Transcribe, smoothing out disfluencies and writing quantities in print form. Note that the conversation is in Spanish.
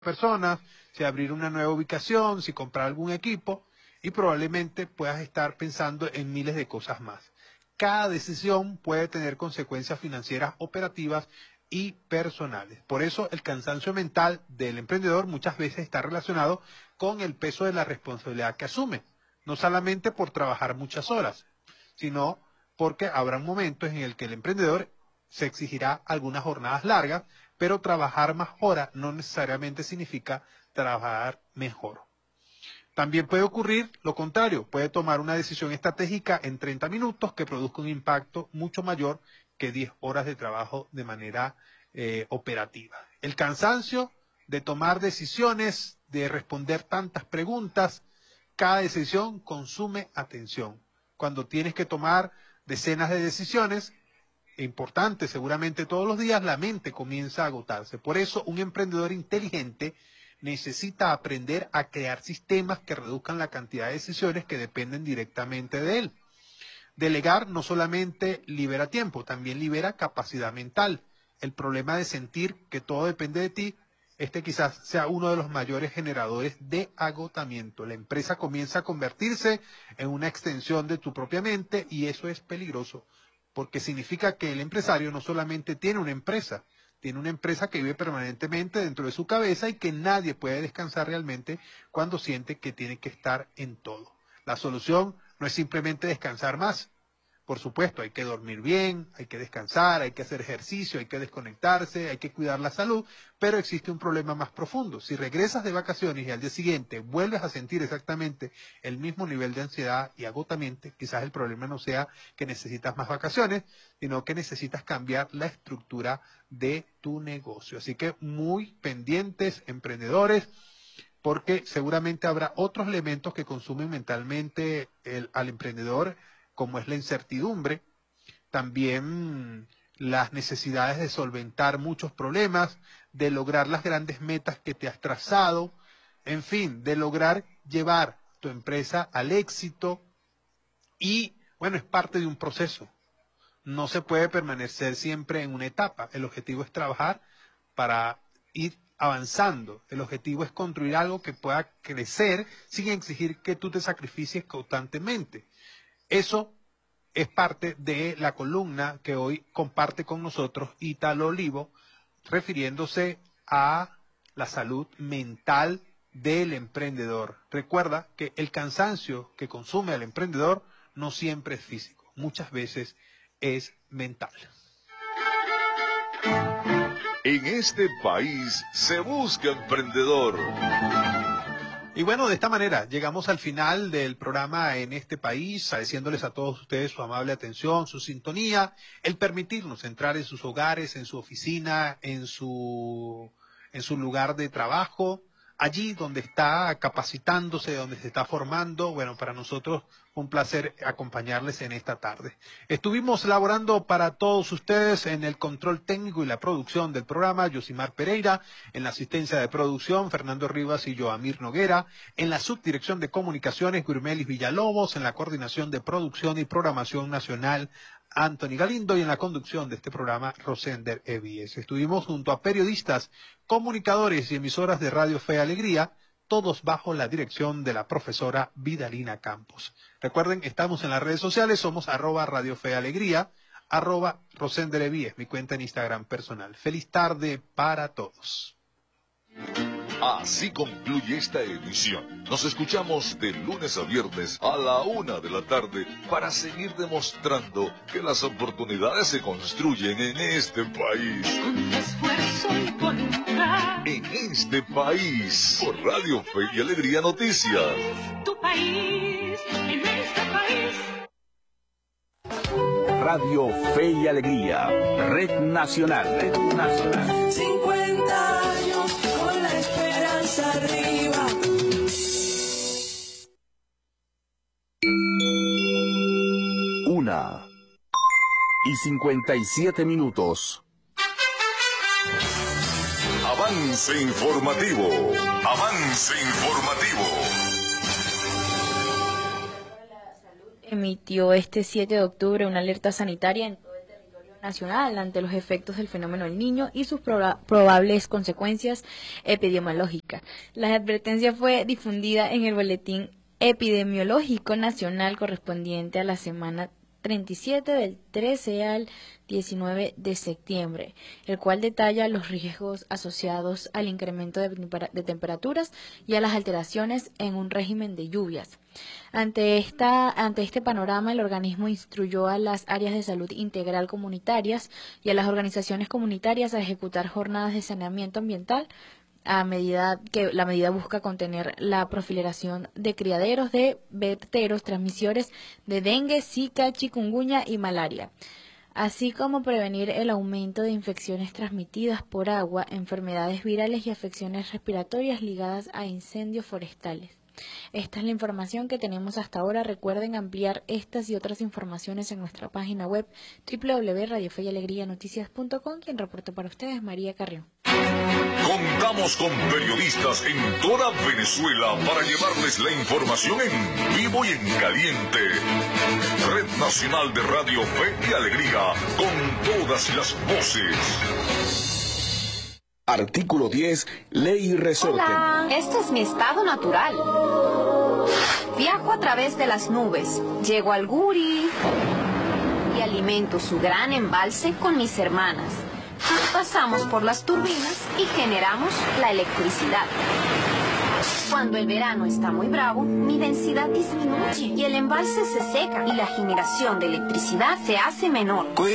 personas, si abrir una nueva ubicación, si comprar algún equipo, y probablemente puedas estar pensando en miles de cosas más. Cada decisión puede tener consecuencias financieras, operativas y personales. Por eso el cansancio mental del emprendedor muchas veces está relacionado con el peso de la responsabilidad que asume, no solamente por trabajar muchas horas, sino porque habrá momentos en el que el emprendedor se exigirá algunas jornadas largas, pero trabajar más horas no necesariamente significa trabajar mejor. También puede ocurrir lo contrario, puede tomar una decisión estratégica en 30 minutos que produzca un impacto mucho mayor que 10 horas de trabajo de manera operativa. El cansancio de tomar decisiones, de responder tantas preguntas, cada decisión consume atención. Cuando tienes que tomar decenas de decisiones, importante, seguramente todos los días, la mente comienza a agotarse. Por eso, un emprendedor inteligente necesita aprender a crear sistemas que reduzcan la cantidad de decisiones que dependen directamente de él. Delegar no solamente libera tiempo, también libera capacidad mental. El problema de sentir que todo depende de ti, este quizás sea uno de los mayores generadores de agotamiento. La empresa comienza a convertirse en una extensión de tu propia mente y eso es peligroso, porque significa que el empresario no solamente tiene una empresa que vive permanentemente dentro de su cabeza y que nadie puede descansar realmente cuando siente que tiene que estar en todo. La solución no es simplemente descansar más. Por supuesto, hay que dormir bien, hay que descansar, hay que hacer ejercicio, hay que desconectarse, hay que cuidar la salud, pero existe un problema más profundo. Si regresas de vacaciones y al día siguiente vuelves a sentir exactamente el mismo nivel de ansiedad y agotamiento, quizás el problema no sea que necesitas más vacaciones, sino que necesitas cambiar la estructura de tu negocio. Así que muy pendientes, emprendedores, porque seguramente habrá otros elementos que consumen mentalmente al emprendedor, como es la incertidumbre, también las necesidades de solventar muchos problemas, de lograr las grandes metas que te has trazado, en fin, de lograr llevar tu empresa al éxito y, bueno, es parte de un proceso. No se puede permanecer siempre en una etapa. El objetivo es trabajar para ir avanzando. El objetivo es construir algo que pueda crecer sin exigir que tú te sacrifiques constantemente. Eso es parte de la columna que hoy comparte con nosotros Ítalo Olivo, refiriéndose a la salud mental del emprendedor. Recuerda que el cansancio que consume al emprendedor no siempre es físico, muchas veces es mental. En este país se busca emprendedor. Y bueno, de esta manera llegamos al final del programa en este país, agradeciéndoles a todos ustedes su amable atención, su sintonía, el permitirnos entrar en sus hogares, en su oficina, en su lugar de trabajo, allí donde está capacitándose, donde se está formando. Bueno, para nosotros un placer acompañarles en esta tarde. Estuvimos laborando para todos ustedes en el control técnico y la producción del programa, Yosimar Pereira, en la asistencia de producción, Fernando Rivas y Joamir Noguera, en la subdirección de comunicaciones, Gurmelis Villalobos, en la coordinación de producción y programación nacional, Anthony Galindo, y en la conducción de este programa, Rosender Evies. Estuvimos junto a periodistas, comunicadores y emisoras de Radio Fe y Alegría, todos bajo la dirección de la profesora Vidalina Campos. Recuerden, estamos en las redes sociales, somos @Radio Fe y Alegría, @Rosender Evies, mi cuenta en Instagram personal. Feliz tarde para todos. Así concluye esta emisión. Nos escuchamos de lunes a viernes a la 1 de la tarde para seguir demostrando que las oportunidades se construyen en este país. Con esfuerzo y voluntad. En este país, por Radio Fe y Alegría Noticias. Tu país, en este país. Radio Fe y Alegría, Red Nacional. 50 años con la esperanza arriba. Una y 57 minutos. Avance informativo. Avance informativo. Emitió este 7 de octubre una alerta sanitaria en todo el territorio nacional ante los efectos del fenómeno del Niño y sus probables consecuencias epidemiológicas. La advertencia fue difundida en el Boletín Epidemiológico Nacional correspondiente a la semana 37 del 13 al 19 de septiembre, el cual detalla los riesgos asociados al incremento de temperaturas y a las alteraciones en un régimen de lluvias. Ante este panorama, el organismo instruyó a las áreas de salud integral comunitarias y a las organizaciones comunitarias a ejecutar jornadas de saneamiento ambiental a medida que la medida busca contener la proliferación de criaderos de verteros transmisores de dengue, zika, chikungunya y malaria, así como prevenir el aumento de infecciones transmitidas por agua, enfermedades virales y afecciones respiratorias ligadas a incendios forestales. Esta es la información que tenemos hasta ahora. Recuerden ampliar estas y otras informaciones en nuestra página web www.radiofeyalegrianoticias.com. Quien reporta para ustedes, María Carrión. Contamos con periodistas en toda Venezuela para llevarles la información en vivo y en caliente. Red Nacional de Radio Fe y Alegría, con todas las voces. Artículo 10, Ley y Resorte. Hola, este es mi estado natural. Viajo a través de las nubes, llego al Guri y alimento su gran embalse con mis hermanas. Pasamos por las turbinas y generamos la electricidad. Cuando el verano está muy bravo, mi densidad disminuye y el embalse se seca y la generación de electricidad se hace menor.